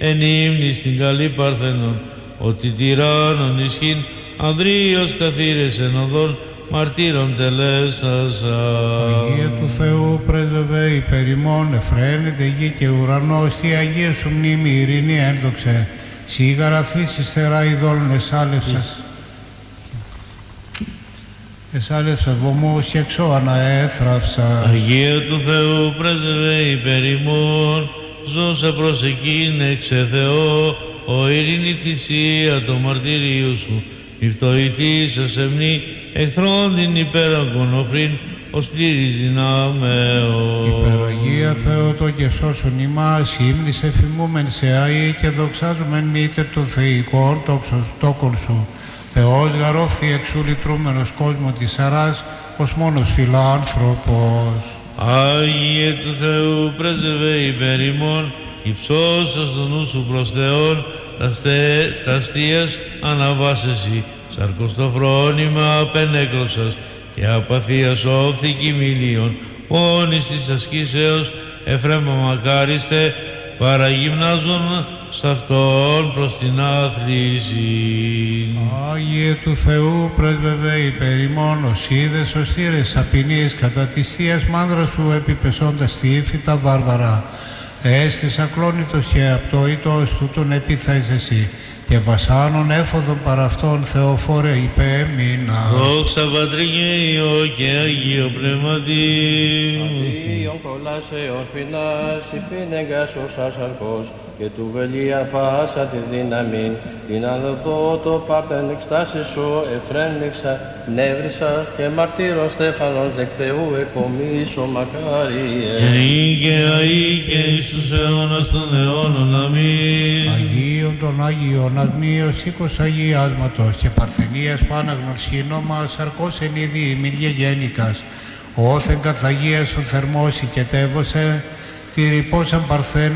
εν ύμνη στην καλή Παρθενών, ότι τυράννων ισχύν ανδρείος καθήρες εν οδόν μαρτύρων τελέσασα. Αγία του Θεού πρέσβευε υπέρ ημών, εφραίνεται γη και ουρανός, τι Αγία σου μνήμη ειρήνη ένδοξε, σίγαρα θλίσεις θερά ειδόλων εσάλευσας. Εσάλευσα βωμούς και εξώανα έθραυσα. Αγία του Θεού πρέσβευε υπέρ ημών, ζώσε προς εκείν εξε Θεό, ο ειρήνη θυσία το μαρτυρίου σου, μη φτωηθείς σε σεμνή, εχθρόν την υπέραγγον οφρήν, ως πλήρης δυνάμεως. Υπεραγία Θεότο και σώσον ημάς, ύμνης εφημούμεν σε αΐ και δοξάζομεν μήτερ των θεϊκών τόκων σου. Θεός γαρόφθη εξού λυτρούμενος κόσμο της αράς, ως μόνος φιλάνθρωπος. Άγιε του Θεού πρέσβευε υπέρ ημών, υψώσας το νου σου προς Θεόν, τα αστείας αναβάσεσαι, σαρκοστοφρόνημα απενέκρωσας και απαθίας όφθη κοιμήλιον, πόνης της ασκήσεως εφρέμα μακάριστε, παραγυμνάζον σ' αυτόν προς την άθληση. Άγιε του Θεού πρέσβευε υπέρ ημών, ως είδες ως θύρες απεινής, κατά της θείας μάνδρας σου επιπεσώντας τη ύφη τα βάρβαρα, έστης ακλόνητος και απτόητος τούτον επιθέζεσαι, και βασάνων έφοδον παρά αυτόν Θεοφόρε υπέμεινα. Δόξα Πατρί και Υιό και Αγίο Πνεύματι. Αντίον κολάσεως πεινάς, υπήνεγκας ως ασαρκός, και του βελία πάσα τη δύναμη, την αδοδό το πάρτεν εκστάσεις σου, εφρένεξα, νεύρισα και μαρτύρος Στέφανος δεκ Θεού εκομίσο μακάριε. Και νυ και αεί και εις τους αιώνας των αιώνων. Αμήν. Αγίων των Άγιων αγνίος οίκος αγιάσματος και παρθενίας πάναγνος χείνομα σαρκός εν είδη ημίρ γένικας, όθεν καθ' Αγίας ο θερμός οικετεύωσε, τη ρηπόσαν παρθέν